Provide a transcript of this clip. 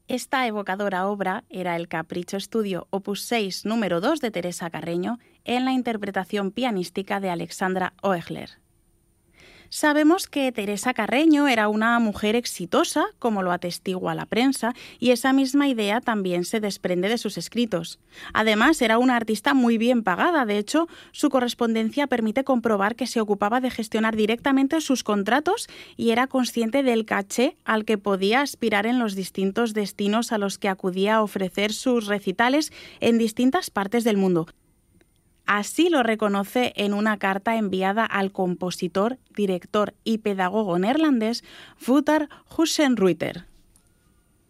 Esta evocadora obra era el Capricho Estudio Opus 6 número 2 de Teresa Carreño en la interpretación pianística de Alexandra Oegler. Sabemos que Teresa Carreño era una mujer exitosa, como lo atestigua la prensa, y esa misma idea también se desprende de sus escritos. Además, era una artista muy bien pagada. De hecho, su correspondencia permite comprobar que se ocupaba de gestionar directamente sus contratos y era consciente del caché al que podía aspirar en los distintos destinos a los que acudía a ofrecer sus recitales en distintas partes del mundo. Así lo reconoce en una carta enviada al compositor, director y pedagogo neerlandés Wouter Hussenreuter.